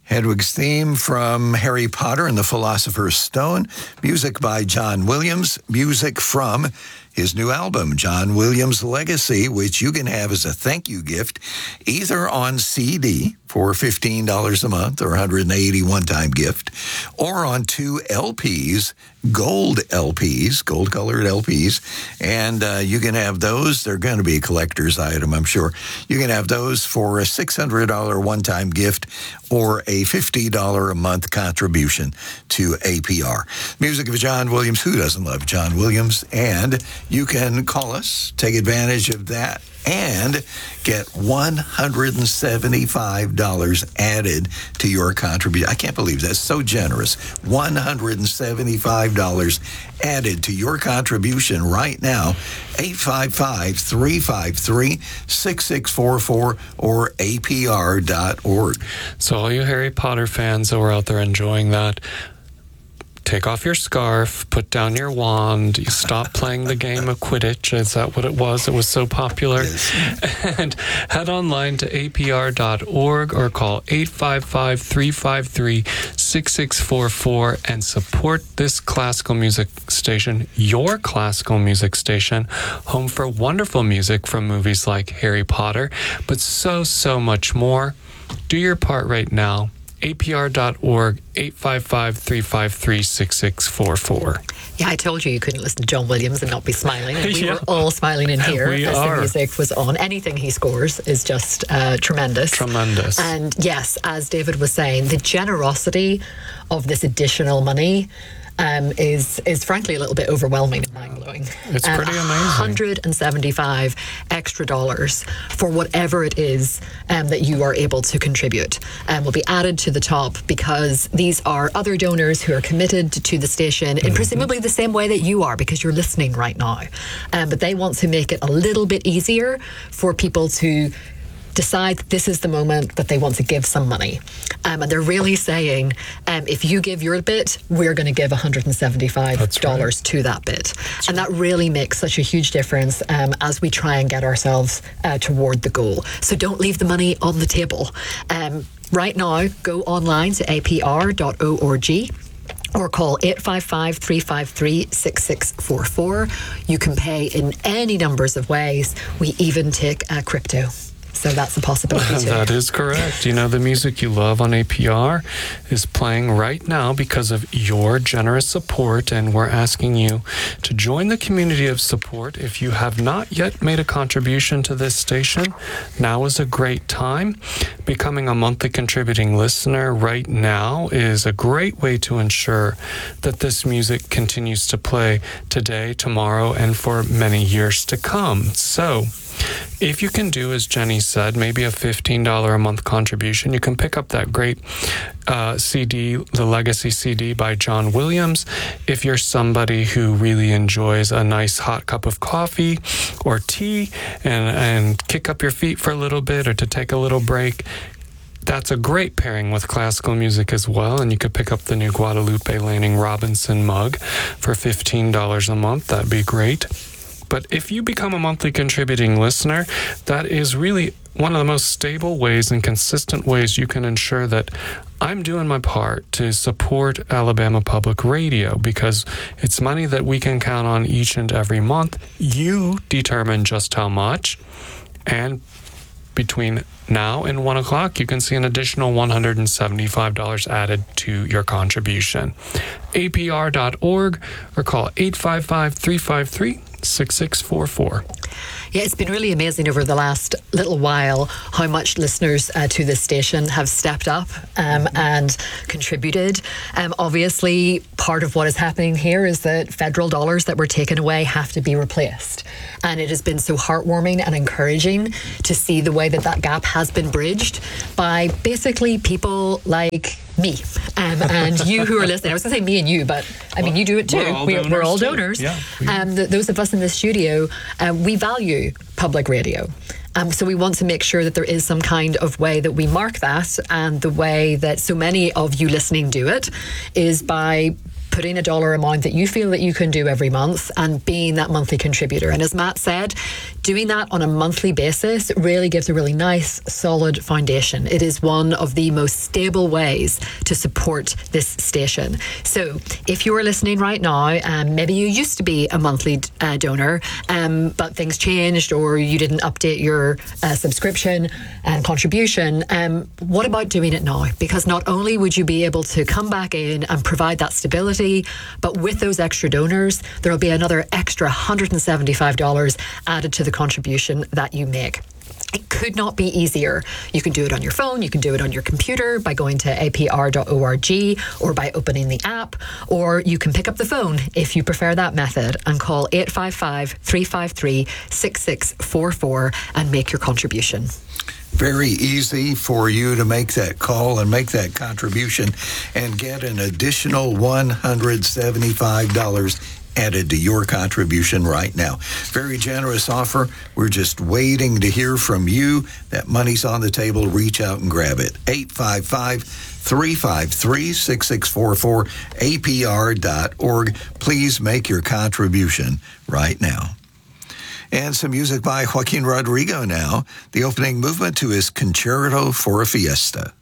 Hedwig's theme from Harry Potter and the Philosopher's Stone. Music by John Williams. Music from his new album, John Williams Legacy, which you can have as a thank you gift, either on CD for $15 a month or $180 one-time gift, or on 2 LPs, gold colored LPs, and you can have those. They're going to be a collector's item, I'm sure. You can have those for a $600 one-time gift or a $50 a month contribution to APR. Music of John Williams. Who doesn't love John Williams? And you can call us, take advantage of that, and get $175 added to your contribution. I can't believe that's so generous. $175 added to your contribution right now. 855-353-6644 or apr.org. So all you Harry Potter fans that were out there enjoying that, take off your scarf, put down your wand, you stop playing the game of Quidditch. Is that what it was? It was so popular. Yes. And head online to apr.org or call 855-353-6644 and support this classical music station, your classical music station, home for wonderful music from movies like Harry Potter, but so much more. Do your part right now. APR.org, 855-353-6644. Yeah, I told you couldn't listen to John Williams and not be smiling. And we Yeah. were all smiling in here We as are. the music was on. Anything he scores is just tremendous. Tremendous. And yes, as David was saying, the generosity of this additional money is frankly a little bit overwhelming and mind-blowing. It's pretty amazing. $175 extra dollars for whatever it is that you are able to contribute will be added to the top, because these are other donors who are committed to the station in presumably the same way that you are, because you're listening right now. But they want to make it a little bit easier for people to decide that this is the moment that they want to give some money. And they're really saying, if you give your bit, we're going to give $175 to that bit. And that really makes such a huge difference as we try and get ourselves toward the goal. So don't leave the money on the table. Right now, go online to apr.org. or call 855-353-6644. You can pay in any numbers of ways. We even take crypto. So that's a possibility too. That is correct. You know, the music you love on APR is playing right now because of your generous support, and we're asking you to join the community of support. If you have not yet made a contribution to this station, now is a great time. Becoming a monthly contributing listener right now is a great way to ensure that this music continues to play today, tomorrow, and for many years to come. So, if you can do, as Jenny said, maybe a $15 a month contribution, you can pick up that great CD, the Legacy CD by John Williams. If you're somebody who really enjoys a nice hot cup of coffee or tea and kick up your feet for a little bit, or to take a little break, that's a great pairing with classical music as well. And you could pick up the new Guadalupe Lanning Robinson mug for $15 a month. That'd be great. But if you become a monthly contributing listener, that is really one of the most stable ways and consistent ways you can ensure that I'm doing my part to support Alabama Public Radio, because it's money that we can count on each and every month. You determine just how much, and between now and 1 o'clock, you can see an additional $175 added to your contribution. APR.org or call 855-353-6644. Yeah, it's been really amazing over the last little while how much listeners to this station have stepped up and contributed. Obviously, part of what is happening here is that federal dollars that were taken away have to be replaced. And it has been so heartwarming and encouraging to see the way that that gap has been bridged by basically people like me and you who are listening. I was going to say me and you, but I mean, you do it too. We're all donors. Yeah, those of us in the studio, we value public radio. So we want to make sure that there is some kind of way that we mark that, and the way that so many of you listening do it is by putting a dollar amount that you feel that you can do every month and being that monthly contributor. And as Matt said, Doing that on a monthly basis really gives a really nice, solid foundation. It is one of the most stable ways to support this station. So if you're listening right now, maybe you used to be a monthly donor, but things changed or you didn't update your subscription and contribution, what about doing it now? Because not only would you be able to come back in and provide that stability, but with those extra donors, there will be another extra $175 added to the contribution that you make. It could not be easier. You can do it on your phone, you can do it on your computer by going to apr.org or by opening the app, or you can pick up the phone if you prefer that method and call 855-353-6644 and make your contribution. Very easy for you to make that call and make that contribution and get an additional $175 added to your contribution right now. Very generous offer. We're just waiting to hear from you. That money's on the table. Reach out and grab it. 855-353-6644, apr.org. Please make your contribution right now. And some music by Joaquin Rodrigo now, the opening movement to his Concerto for a Fiesta.